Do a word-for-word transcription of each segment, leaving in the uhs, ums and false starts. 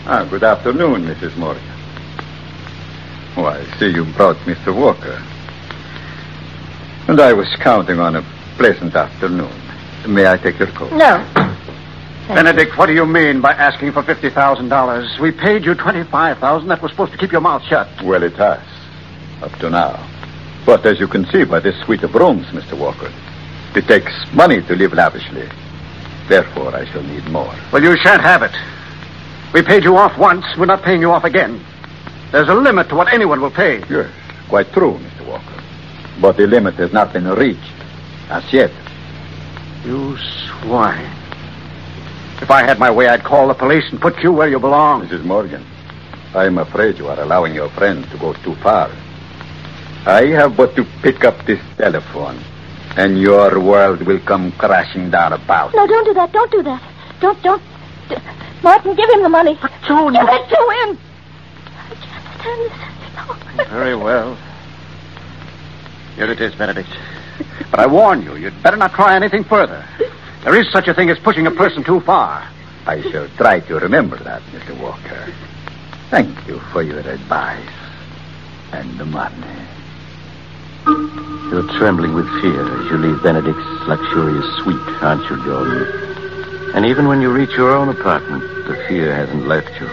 Ah, good afternoon, Missus Morgan. Oh, I see you brought Mister Walker. And I was counting on a pleasant afternoon. May I take your coat? No. Benedict, you. What do you mean by asking for fifty thousand dollars? We paid you twenty-five thousand dollars. That was supposed to keep your mouth shut. Well, it has, up to now. But as you can see by this suite of rooms, Mister Walker, it takes money to live lavishly. Therefore, I shall need more. Well, you shan't have it. We paid you off once. We're not paying you off again. There's a limit to what anyone will pay. Yes, quite true, Mister Walker. But the limit has not been reached as yet. You swine. If I had my way, I'd call the police and put you where you belong. Missus Morgan, I am afraid you are allowing your friend to go too far. I have but to pick up this telephone, and your world will come crashing down about. No, don't do that. Don't do that. Don't, don't. D- Martin, give him the money. But, Joan... Give it to him. I can't stand this anymore. Very well. Here it is, Benedict. But I warn you, you'd better not try anything further. There is such a thing as pushing a person too far. I shall try to remember that, Mister Walker. Thank you for your advice and the money. You're trembling with fear as you leave Benedict's luxurious suite, aren't you, Jordan? And even when you reach your own apartment, the fear hasn't left you.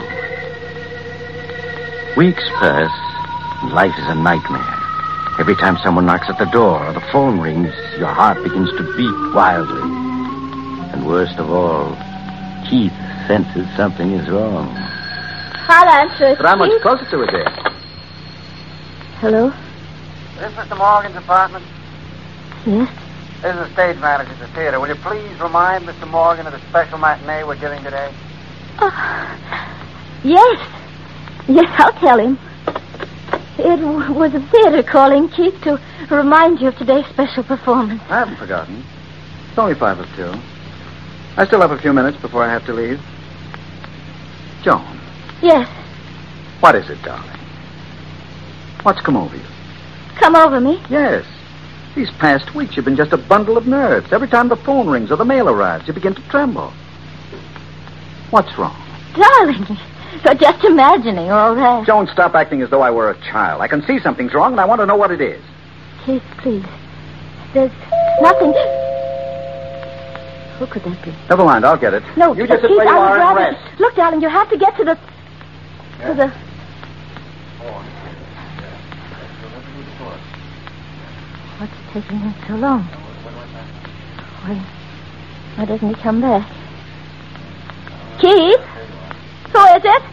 Weeks pass, and life is a nightmare. Every time someone knocks at the door or the phone rings, your heart begins to beat wildly. And worst of all, Keith senses something is wrong. I'll answer it. But how much Keith? closer to it there? Hello? Is this Mister Morgan's apartment? Yes? This is the stage manager at the theater. Will you please remind Mister Morgan of the special matinee we're giving today? Oh, yes. Yes, I'll tell him. It w- was the theater calling, Keith, to remind you of today's special performance. I haven't forgotten. It's only five of two. I still have a few minutes before I have to leave. Joan. Yes. What is it, darling? What's come over you? Come over me? Yes. These past weeks, you've been just a bundle of nerves. Every time the phone rings or the mail arrives, you begin to tremble. What's wrong? Darling, you're just imagining all that. Joan, stop acting as though I were a child. I can see something's wrong, and I want to know what it is. Keith, please. There's nothing... Who could that be? Never mind, I'll get it. No, you just Keith, sit where you I would are and rather... rest. Look, darling, you have to get to the... Yeah? To the... What's taking him so long? Why, why doesn't he come back? Keith? Who is it?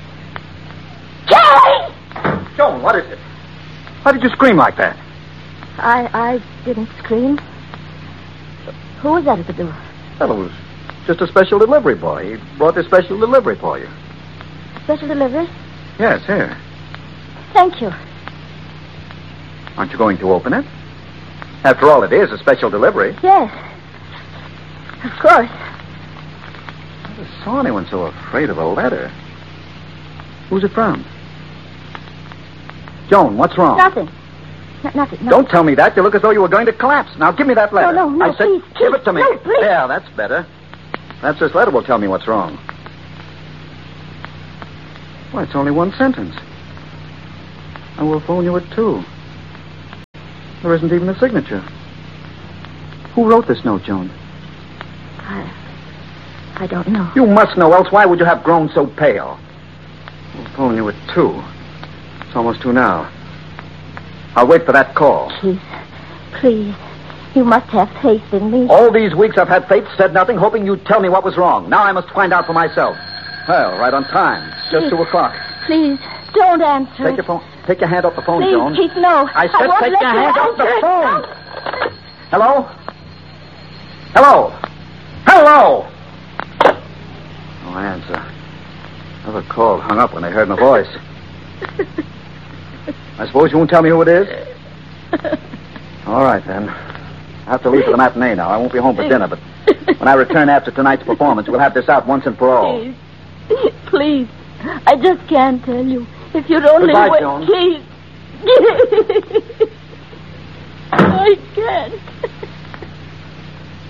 Keith! Joan, what is it? Why did you scream like that? I I didn't scream. Who was that at the door? Well, it was just a special delivery boy. He brought this special delivery for you. Special delivery? Yes, here. Thank you. Aren't you going to open it? After all, it is a special delivery. Yes. Of course. I never saw anyone so afraid of a letter. Who's it from? Joan, what's wrong? Nothing. N- nothing. No. Don't tell me that. You look as though you were going to collapse. Now, give me that letter. No, no, no, I said, please, give please. it to me. No, please. Yeah, that's better. Perhaps this letter will tell me what's wrong. Well, it's only one sentence. I will phone you at two. There isn't even a signature. Who wrote this note, Joan? I... I don't know. You must know, else why would you have grown so pale? I'll phone you at two. It's almost two now. I'll wait for that call. Keith, please. You must have faith in me. All these weeks I've had faith, said nothing, hoping you'd tell me what was wrong. Now I must find out for myself. Well, right on time. It's just Keith, two o'clock. Please, don't answer Take it. your phone. Take your hand off the phone, Please, Joan. Keith, no. I said won't take let your you hand off the answer it. phone. No. Hello? Hello? Hello? No answer. Whoever called hung up when they heard my voice. I suppose you won't tell me who it is? All right, then. I have to leave for the matinee now. I won't be home for dinner, but when I return after tonight's performance, we'll have this out once and for all. Please. Please. I just can't tell you. If you'd only Goodbye, wait. Joan. Please. I can't.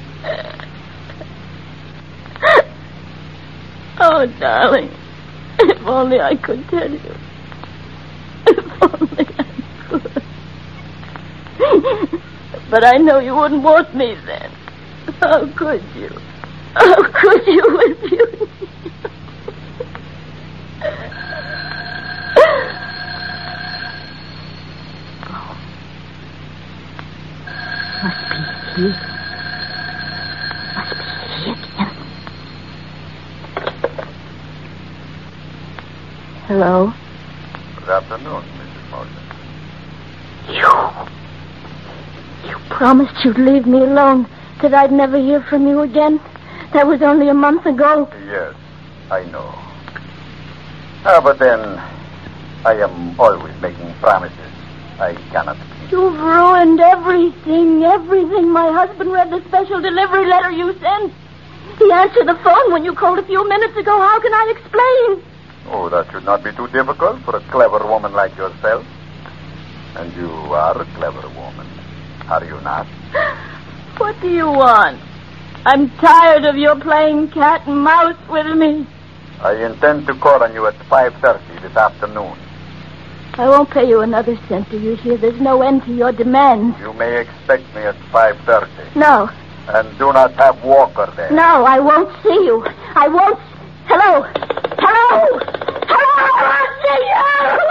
Oh, darling. If only I could tell you. If only I could. But I know you wouldn't want me then. How could you? How could you if you knew? Oh. Must be he. Must be he again. Hello? Good afternoon, Missus Morgan. You... You promised you'd leave me alone, that I'd never hear from you again. That was only a month ago. Yes, I know. Ah, but then, I am always making promises I cannot keep. You've ruined everything, everything. My husband read the special delivery letter you sent. He answered the phone when you called a few minutes ago. How can I explain? Oh, that should not be too difficult for a clever woman like yourself. And you are a clever woman, are you not? What do you want? I'm tired of your playing cat and mouse with me. I intend to call on you at five thirty this afternoon. I won't pay you another cent, do you hear? There's no end to your demands. You may expect me at five thirty. No. And do not have Walker there. No, I won't see you. I won't... Hello? Hello? Hello? I won't see you!